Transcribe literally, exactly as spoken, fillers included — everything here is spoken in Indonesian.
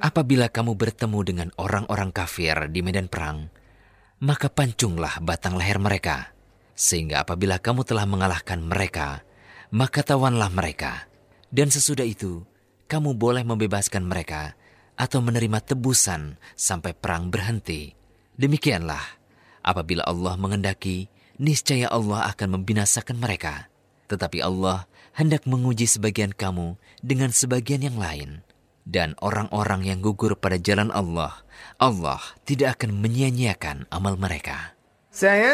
Apabila kamu bertemu dengan orang-orang kafir di medan perang, maka pancunglah batang leher mereka, sehingga apabila kamu telah mengalahkan mereka, maka tawanlah mereka. Dan sesudah itu, kamu boleh membebaskan mereka atau menerima tebusan sampai perang berhenti. Demikianlah, apabila Allah mengendaki, niscaya Allah akan membinasakan mereka. Tetapi Allah hendak menguji sebagian kamu dengan sebagian yang lain. Dan orang-orang yang gugur pada jalan Allah, Allah tidak akan menyia-nyiakan amal mereka.